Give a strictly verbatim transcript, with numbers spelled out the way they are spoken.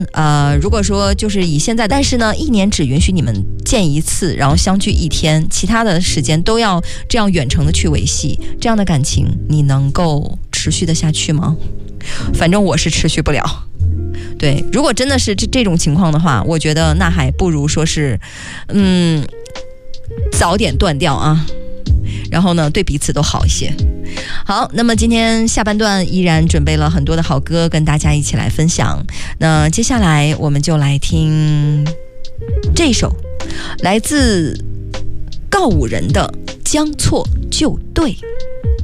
呃，如果说就是以现在，但是呢，一年只允许你们见一次，然后相聚一天，其他的时间都要这样远程的去维系，这样的感情你能够持续的下去吗？反正我是持续不了。对，如果真的是这这种情况的话，我觉得那还不如说是，嗯，早点断掉啊。然后呢，对彼此都好一些。好，那么今天下半段依然准备了很多的好歌跟大家一起来分享。那接下来我们就来听这首来自告五人的《将错就对》。